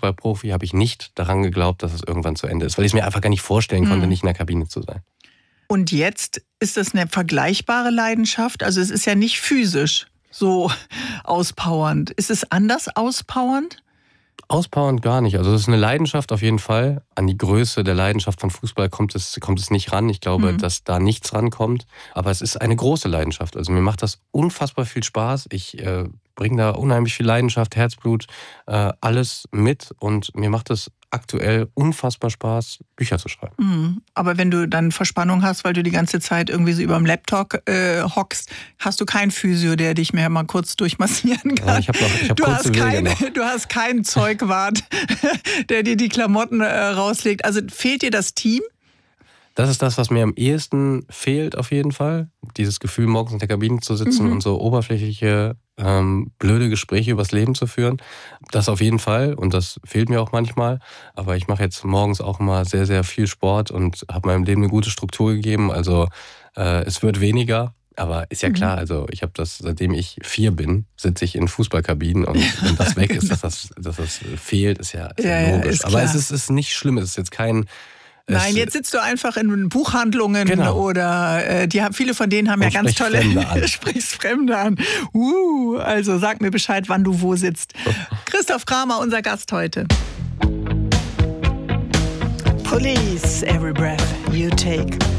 Fußballprofi habe ich nicht daran geglaubt, dass es irgendwann zu Ende ist, weil ich es mir einfach gar nicht vorstellen konnte, nicht in der Kabine zu sein. Und jetzt ist das eine vergleichbare Leidenschaft? Also es ist ja nicht physisch so auspowernd. Ist es anders auspowernd? Auspowernd gar nicht. Also es ist eine Leidenschaft auf jeden Fall. An die Größe der Leidenschaft von Fußball kommt es nicht ran. Ich glaube, dass da nichts rankommt. Aber es ist eine große Leidenschaft. Also mir macht das unfassbar viel Spaß. Ich bringe da unheimlich viel Leidenschaft, Herzblut, alles mit. Und mir macht es aktuell unfassbar Spaß, Bücher zu schreiben. Aber wenn du dann Verspannung hast, weil du die ganze Zeit irgendwie so über dem Laptop hockst, hast du keinen Physio, der dich mehr mal kurz durchmassieren kann? Ja, ich hab kurze Wege noch. Du hast keinen Zeugwart, der dir die Klamotten rauslegt. Also fehlt dir das Team? Das ist das, was mir am ehesten fehlt auf jeden Fall. Dieses Gefühl, morgens in der Kabine zu sitzen und so oberflächliche, blöde Gespräche übers Leben zu führen. Das auf jeden Fall und das fehlt mir auch manchmal. Aber ich mache jetzt morgens auch immer sehr, sehr viel Sport und habe meinem Leben eine gute Struktur gegeben. Also es wird weniger. Aber ist ja klar, also ich habe das, seitdem ich 4 bin, sitze ich in Fußballkabinen und wenn das weg ist, dass das fehlt, ist ja logisch. Ist aber klar. es ist nicht schlimm, es ist jetzt kein... Nein, jetzt sitzt du einfach in Buchhandlungen oder viele von denen haben ja ganz tolle... Sprichst Fremde an. Also sag mir Bescheid, wann du wo sitzt. Christoph Kramer, unser Gast heute. Police, every breath you take.